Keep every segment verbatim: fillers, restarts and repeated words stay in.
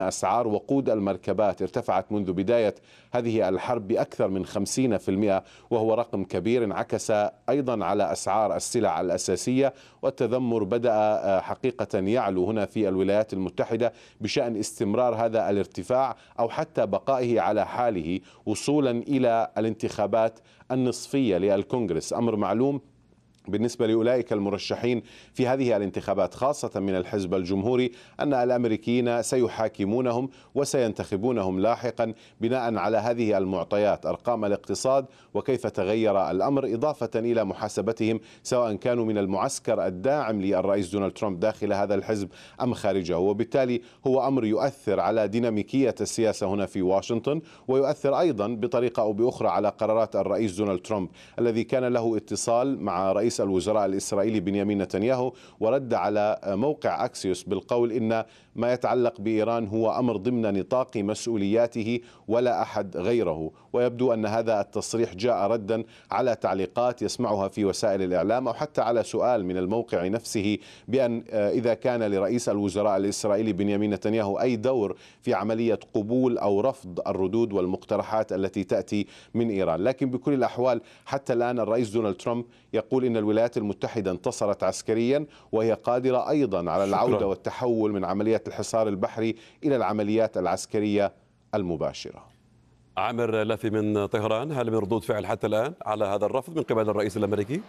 أسعار وقود المركبات ارتفعت منذ بداية هذه الحرب بأكثر من خمسين بالمئة، وهو رقم كبير انعكس أيضا على أسعار السلع الأساسية. والتذمر بدأ حقيقة يعلو هنا في الولايات المتحدة بشأن استمرار هذا الارتفاع أو حتى بقائه على حاله وصولا إلى الانتخابات النصفية للكونغرس. أمر معلوم بالنسبة لأولئك المرشحين في هذه الانتخابات خاصة من الحزب الجمهوري أن الأمريكيين سيحاكمونهم وسينتخبونهم لاحقا بناء على هذه المعطيات، أرقام الاقتصاد وكيف تغير الأمر، إضافة إلى محاسبتهم سواء كانوا من المعسكر الداعم للرئيس دونالد ترامب داخل هذا الحزب أم خارجه. وبالتالي هو أمر يؤثر على ديناميكية السياسة هنا في واشنطن، ويؤثر أيضا بطريقة أو بأخرى على قرارات الرئيس دونالد ترامب الذي كان له اتصال مع رئيس رئيس الوزراء الإسرائيلي بنيامين نتنياهو، ورد على موقع أكسيوس بالقول إن ما يتعلق بإيران هو أمر ضمن نطاق مسؤولياته ولا أحد غيره. ويبدو أن هذا التصريح جاء ردا على تعليقات يسمعها في وسائل الإعلام أو حتى على سؤال من الموقع نفسه بأن إذا كان لرئيس الوزراء الإسرائيلي بنيامين نتنياهو أي دور في عملية قبول أو رفض الردود والمقترحات التي تأتي من إيران. لكن بكل الأحوال حتى الآن الرئيس دونالد ترامب يقول إن الولايات المتحدة انتصرت عسكريا وهي قادرة أيضا على العودة شكرا. والتحول من عمليات الحصار البحري إلى العمليات العسكرية المباشرة. عامر لافي من طهران، هل من ردود فعل حتى الآن على هذا الرفض من قبل الرئيس الأمريكي؟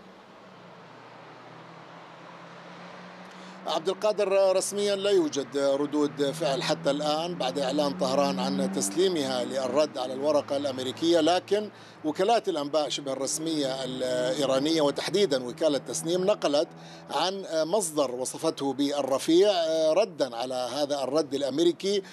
عبد القادر، رسميا لا يوجد ردود فعل حتى الآن بعد إعلان طهران عن تسليمها للرد على الورقة الأمريكية، لكن وكالات الأنباء شبه الرسمية الإيرانية وتحديدا وكالة تسنيم نقلت عن مصدر وصفته بالرفيع ردا على هذا الرد الأمريكي.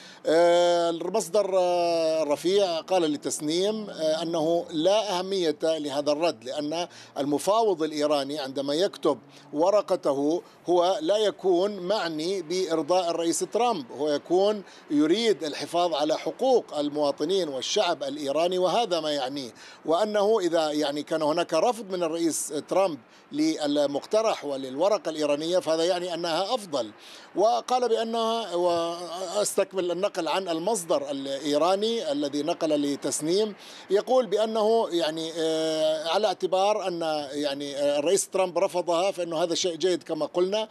المصدر الرفيع قال لتسنيم أنه لا أهمية لهذا الرد، لأن المفاوض الإيراني عندما يكتب ورقته هو لا يكون معني بإرضاء الرئيس ترامب، هو يكون يريد الحفاظ على حقوق المواطنين والشعب الإيراني، وهذا ما يعنيه. وأنه إذا يعني كان هناك رفض من الرئيس ترامب للمقترح وللورقة الإيرانية فهذا يعني أنها أفضل. وقال بأنها، واستكمل النقل عن المصدر الإيراني الذي نقل لتسنيم، يقول بأنه يعني على اعتبار أن يعني الرئيس ترامب رفضها فإنه هذا شيء جيد كما قلنا،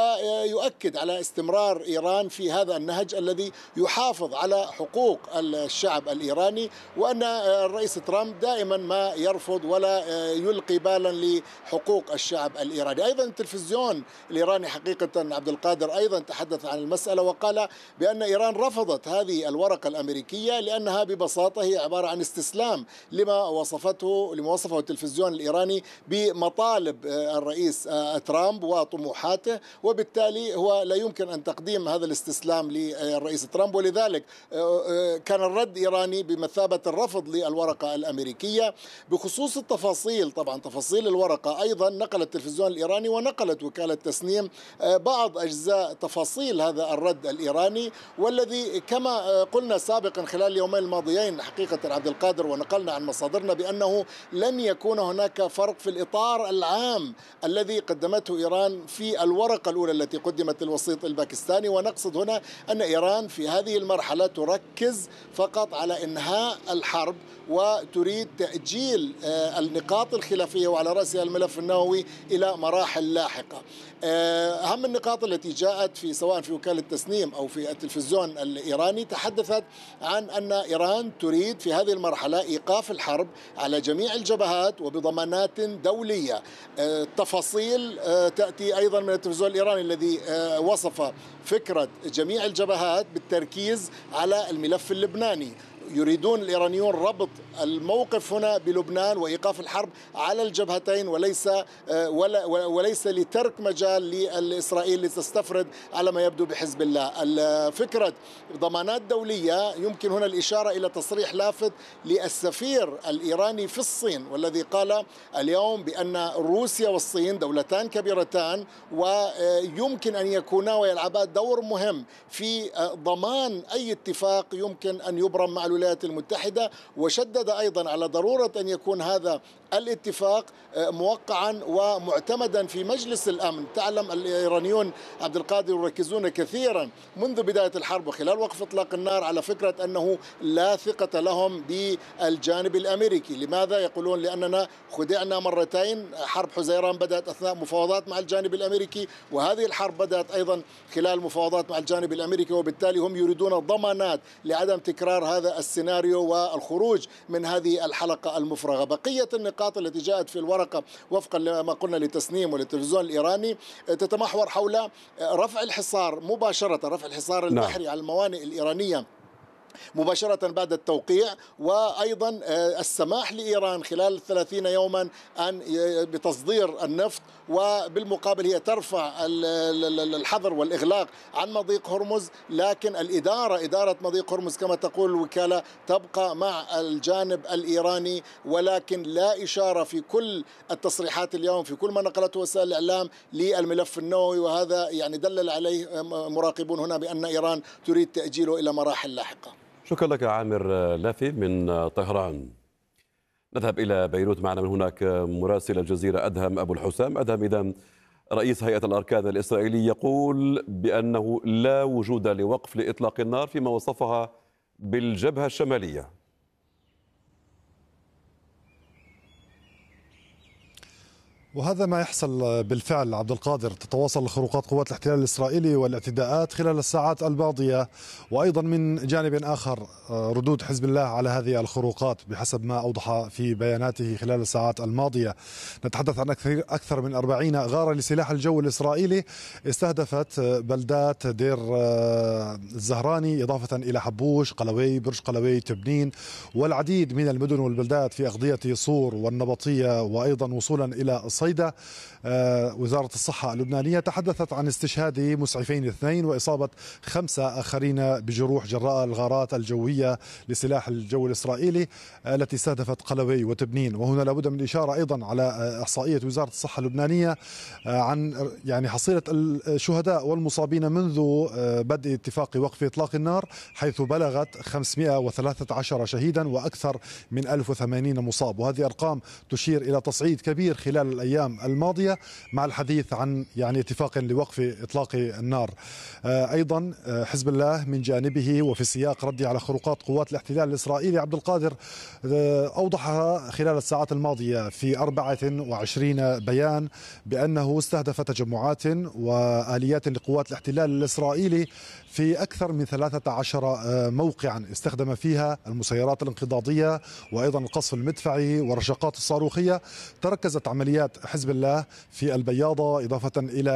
ويؤكد على استمرار إيران في هذا النهج الذي يحافظ على حقوق الشعب الإيراني، وأن الرئيس ترامب دائما ما يرفض ولا يلقي بالا لحقوق الشعب الإيراني. أيضا التلفزيون الإيراني حقيقة عبد القادر أيضا تحدث عن المسألة وقال بأن إيران رفضت هذه الورقة الأمريكية لأنها ببساطة هي عبارة عن استسلام لما وصفته لما وصفه التلفزيون الإيراني بمطالب الرئيس ترامب وطموحاته، وبالتالي هو لا يمكن أن تقديم هذا الاستسلام للرئيس ترامب، ولذلك كان الرد إيراني بمثابة الرفض للورقة الأمريكية. بخصوص التفاصيل، طبعا تفاصيل الورقة أيضا نقل التلفزيون الإيراني ونقلت وكالة تسنيم بعض أجزاء تفاصيل هذا الرد الإيراني، والذي كما قلنا سابقا خلال اليومين الماضيين حقيقة عبد القادر ونقلنا عن مصادرنا بأنه لن يكون هناك فرق في الإطار العام الذي قدمته إيران في الورقة الأولى التي قدمت للوسيط الباكستاني. ونقصد هنا أن إيران في هذه المرحلة تركز فقط على إنهاء الحرب وتريد تأجيل النقاط الخلافية وعلى رأسها الملف النووي إلى مراحل لاحقة. أهم النقاط التي جاءت في سواء في وكالة تسنيم أو في التلفزيون الإيراني تحدثت عن أن إيران تريد في هذه المرحلة إيقاف الحرب على جميع الجبهات وبضمانات دولية. التفاصيل تأتي أيضا من التلفزيون الإيراني الذي وصف فكرة جميع الجبهات بالتركيز على الملف اللبناني. يريدون الإيرانيون ربط الموقف هنا بلبنان وإيقاف الحرب على الجبهتين وليس ولا وليس لترك مجال لإسرائيل لتستفرد على ما يبدو بحزب الله. فكرة ضمانات دولية يمكن هنا الإشارة إلى تصريح لافت للسفير الإيراني في الصين، والذي قال اليوم بأن روسيا والصين دولتان كبيرتان ويمكن أن يكونا ويلعبا دور مهم في ضمان أي اتفاق يمكن أن يبرم مع الولايات الولايات المتحدة، وشدد أيضا على ضرورة أن يكون هذا الاتفاق موقعا ومعتمدا في مجلس الأمن. تعلم الإيرانيون عبد القادر يركزون كثيرا منذ بداية الحرب وخلال وقف إطلاق النار على فكرة أنه لا ثقة لهم بالجانب الأمريكي. لماذا؟ يقولون لأننا خدعنا مرتين، حرب حزيران بدأت أثناء مفاوضات مع الجانب الأمريكي، وهذه الحرب بدأت أيضا خلال مفاوضات مع الجانب الأمريكي، وبالتالي هم يريدون ضمانات لعدم تكرار هذا السيناريو والخروج من هذه الحلقة المفرغة. بقية النقاط التي جاءت في الورقة وفقا لما قلنا لتسنيم وللتلفزيون الإيراني تتمحور حول رفع الحصار مباشرة، رفع الحصار البحري على الموانئ الإيرانية مباشرة بعد التوقيع، وأيضا السماح لإيران خلال ثلاثين يوما أن بتصدير النفط، وبالمقابل هي ترفع الحظر والإغلاق عن مضيق هرمز، لكن الإدارة إدارة مضيق هرمز كما تقول الوكالة تبقى مع الجانب الإيراني، ولكن لا إشارة في كل التصريحات اليوم في كل ما نقلته وسائل الإعلام للملف النووي، وهذا يعني دلل عليه مراقبون هنا بأن إيران تريد تأجيله إلى مراحل لاحقة. شكرا لك عامر لافي من طهران. نذهب إلى بيروت، معنا من هناك مراسل الجزيرة أدهم أبو الحسام. أدهم، إذا رئيس هيئة الأركان الإسرائيلي يقول بأنه لا وجود لوقف لإطلاق النار فيما وصفها بالجبهة الشمالية. وهذا ما يحصل بالفعل عبد القادر. تتواصل خروقات قوات الاحتلال الإسرائيلي والاعتداءات خلال الساعات الماضية، وأيضا من جانب آخر ردود حزب الله على هذه الخروقات بحسب ما أوضح في بياناته خلال الساعات الماضية. نتحدث عن أكثر من أربعين غارة لسلاح الجو الإسرائيلي استهدفت بلدات دير الزهراني، إضافة إلى حبوش، قلوي، برج قلوي، تبنين، والعديد من المدن والبلدات في أغذية صور والنبطية، وأيضا وصولا إلى صيدا. وزارة الصحة اللبنانية تحدثت عن استشهاد مسعفين اثنين وإصابة خمسة آخرين بجروح جراء الغارات الجوية لسلاح الجو الإسرائيلي التي استهدفت قلوي وتبنين. وهنا لابد من الإشارة أيضا على إحصائية وزارة الصحة اللبنانية عن يعني حصيلة الشهداء والمصابين منذ بدء اتفاق وقف إطلاق النار، حيث بلغت خمسمئة وثلاثة عشر شهيدا وأكثر من ألف وثمانين مصاب. وهذه أرقام تشير إلى تصعيد كبير خلال الأيام الماضية مع الحديث عن يعني اتفاق لوقف إطلاق النار. أيضا حزب الله من جانبه وفي سياق رده على خروقات قوات الاحتلال الإسرائيلي عبد القادر أوضح خلال الساعات الماضية في أربعة وعشرين بيان بأنه استهدف تجمعات وآليات لقوات الاحتلال الإسرائيلي في أكثر من ثلاثة عشر موقعا استخدم فيها المسيرات الانقضاضية وأيضا القصف المدفعي والرشقات الصاروخية. تركزت عمليات حزب الله في البياضة، إضافة إلى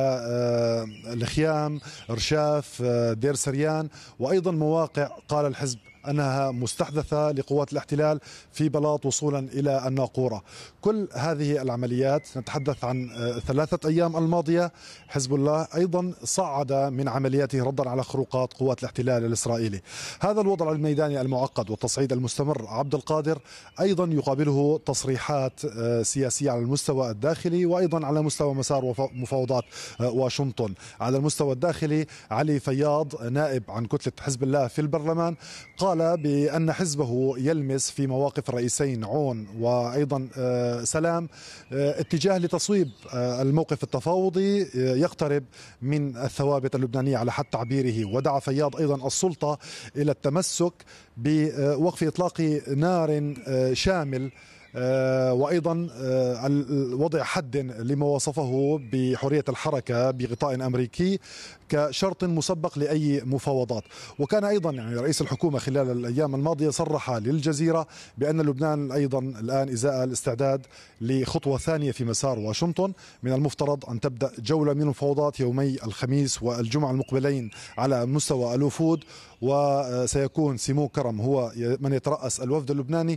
الخيام، رشاف، دير سريان، وأيضا مواقع قال الحزب أنها مستحدثة لقوات الاحتلال في بلاط وصولا إلى الناقورة. كل هذه العمليات نتحدث عن ثلاثة أيام الماضية. حزب الله أيضا صعد من عملياته ردا على خروقات قوات الاحتلال الإسرائيلي. هذا الوضع الميداني المعقد والتصعيد المستمر عبد القادر أيضا يقابله تصريحات سياسية على المستوى الداخلي وأيضا على مستوى مسار مفاوضات واشنطن. على المستوى الداخلي علي فياض نائب عن كتلة حزب الله في البرلمان قال بأن حزبه يلمس في مواقف الرئيسين عون وأيضا سلام اتجاه لتصويب الموقف التفاوضي يقترب من الثوابت اللبنانية على حد تعبيره. ودعا فياض أيضا السلطة إلى التمسك بوقف إطلاق نار شامل وأيضا وضع حد لما وصفه بحرية الحركة بغطاء أمريكي كشرط مسبق لأي مفاوضات. وكان أيضا يعني رئيس الحكومة خلال الأيام الماضية صرح للجزيرة بأن لبنان أيضا الآن إزاء الاستعداد لخطوة ثانية في مسار واشنطن. من المفترض أن تبدأ جولة من المفاوضات يومي الخميس والجمعة المقبلين على مستوى الوفود، وسيكون سيمو كرم هو من يترأس الوفد اللبناني.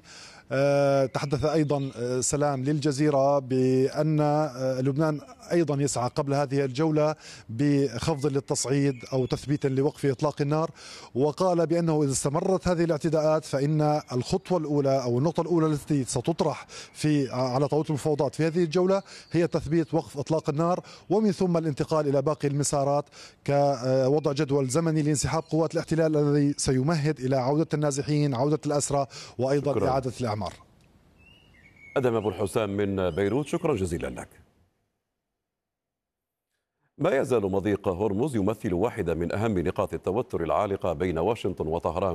تحدث أيضا سلام للجزيرة بأن لبنان أيضا يسعى قبل هذه الجولة بخفض للتصعيد أو تثبيتا لوقف إطلاق النار، وقال بأنه إذا استمرت هذه الاعتداءات فإن الخطوة الأولى أو النقطة الأولى التي ستطرح في على طاولة المفاوضات في هذه الجولة هي تثبيت وقف إطلاق النار، ومن ثم الانتقال إلى باقي المسارات كوضع جدول زمني لانسحاب قوات الاحتلال الذي سيمهد إلى عودة النازحين، عودة الأسرى، وأيضا شكرا. إعادة الأعمار. أدهم أبو الحسام من بيروت، شكرا جزيلا لك. ما يزال مضيق هرمز يمثل واحدة من أهم نقاط التوتر العالقة بين واشنطن وطهران